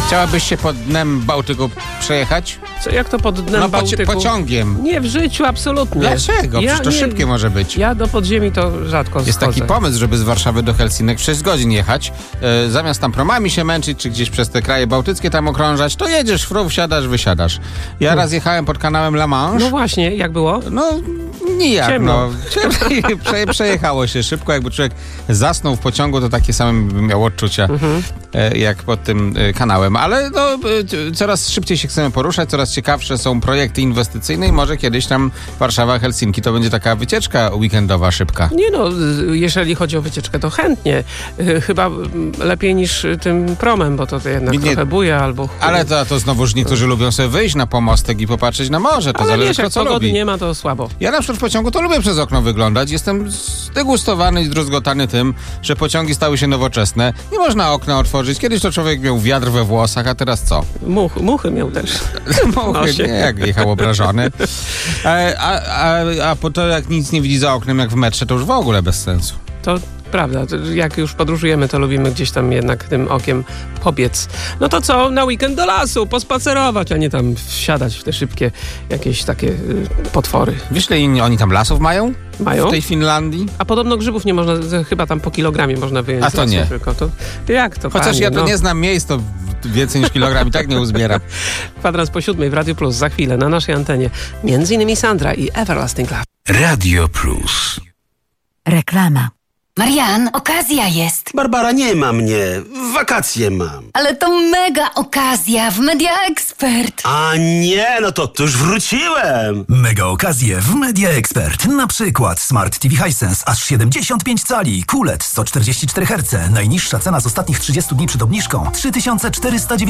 Chciałabyś się pod dnem Bałtyku przejechać? Co, jak to pod dnem Bałtyku? Pociągiem. Nie, w życiu absolutnie. Dlaczego? Przecież to szybkie może być. Ja do podziemi to rzadko Jest schodzę. taki pomysł, żeby z Warszawy do Helsinek w 6 godzin jechać. Zamiast tam promami się męczyć, czy gdzieś przez te kraje bałtyckie tam okrążać, to jedziesz, wsiadasz, wysiadasz. Ja raz jechałem pod kanałem La Manche. No właśnie, jak było? No, nijak, Ciemno. Przejechało się szybko, jakby człowiek zasnął w pociągu, to takie same miał odczucia jak pod tym kanałem. Ale no, coraz szybciej się chcemy poruszać, coraz ciekawsze są projekty inwestycyjne i może kiedyś tam Warszawa-Helsinki to będzie taka wycieczka weekendowa szybka. Nie no, jeżeli chodzi o wycieczkę, to chętnie. Chyba lepiej niż tym promem, bo to jednak trochę buja albo... Ale to znowuż niektórzy lubią sobie wyjść na pomostek i popatrzeć na morze. To ale zależy, wiesz, jak co pogody lubi. nie ma, to słabo. Ja na przykład w pociągu to lubię przez okno wyglądać. Jestem zdegustowany i zdruzgotany tym, że pociągi stały się nowoczesne. Nie można okna otworzyć. Kiedyś to człowiek miał wiatr we włosach, a teraz co? Muchy miał też. Muchy, nie, jak jechał obrażony. A po to jak nic nie widzi za oknem, jak w metrze, to już w ogóle bez sensu. To prawda, jak już podróżujemy, to lubimy gdzieś tam jednak tym okiem pobiec. No to co, na weekend do lasu, pospacerować, a nie tam wsiadać w te szybkie jakieś takie potwory. Wiesz, ile oni tam lasów mają? Mają? W tej Finlandii? A podobno grzybów nie można, chyba tam po kilogramie można wyjąć. A to nie. Tylko to, jak to, Chociaż panie, ja to nie znam miejsc, to więcej niż kilogram i tak nie uzbieram. Kwadrans po 7 w Radio Plus za chwilę na naszej antenie. Między innymi Sandra i Everlasting Love. Radio Plus. Reklama. Marian, okazja jest. Barbara, nie ma mnie. Wakacje mam. Ale to mega okazja w Media Expert. A nie, no to już wróciłem. Mega okazje w Media Expert. Na przykład Smart TV Hisense aż 75 cali, QLED 144 Hz. Najniższa cena z ostatnich 30 dni przed obniżką 3490.